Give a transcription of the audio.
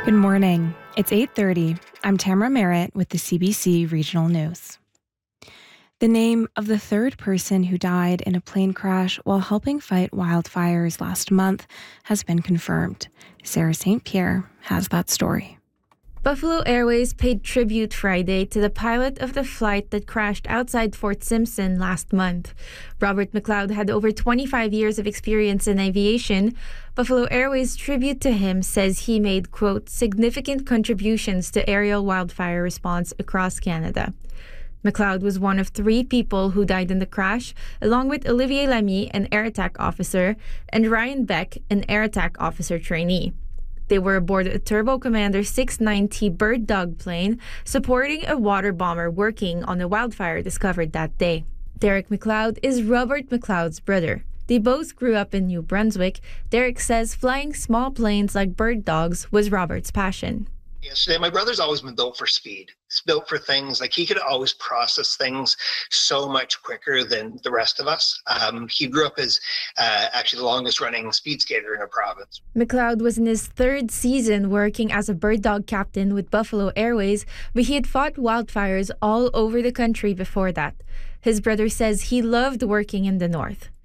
Good morning. It's 8:30. I'm Tamara Merritt with the CBC Regional News. The name of the third person who died in a plane crash while helping fight wildfires last month has been confirmed. Sarah St. Pierre has that story. Buffalo Airways paid tribute Friday to the pilot of the flight that crashed outside Fort Simpson last month. Robert McLeod had over 25 years of experience in aviation. Buffalo Airways' tribute to him says he made, quote, significant contributions to aerial wildfire response across Canada. McLeod was one of 3 people who died in the crash, along with Olivier Lamy, an air attack officer, and Ryan Beck, an air attack officer trainee. They were aboard a Turbo Commander 690 Bird Dog plane, supporting a water bomber working on a wildfire discovered that day. Derek McLeod is Robert McLeod's brother. They both grew up in New Brunswick. Derek says flying small planes like bird dogs was Robert's passion. Yesterday, my brother's always been built for speed. He's built for things like he could always process things so much quicker than the rest of us. He grew up as actually the longest running speed skater in our province. McLeod was in his 3rd season working as a bird dog captain with Buffalo Airways, but he had fought wildfires all over the country before that. His brother says he loved working in the north.